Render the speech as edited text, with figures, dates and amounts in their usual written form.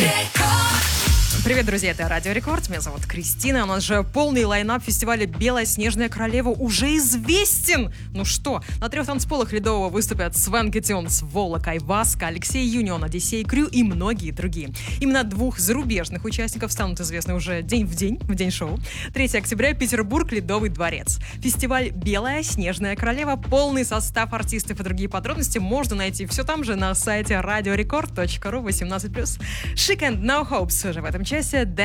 Привет, друзья, это Радио Рекорд, меня зовут Кристина, у нас же полный лайнап фестиваля «Белая снежная королева» уже известен. Ну что, на 3 танцполах Ледового выступят Свен Гетионс, Вола Кайваска, Алексей Юнион, Одиссей Крю и многие другие. Именно 2 зарубежных участников станут известны уже день в день шоу. 3 октября, Петербург, Ледовый дворец. Фестиваль «Белая снежная королева», полный состав артистов и другие подробности можно найти все там же на сайте radiorecord.ru 18+. Chic and No Hopes уже в этом часе.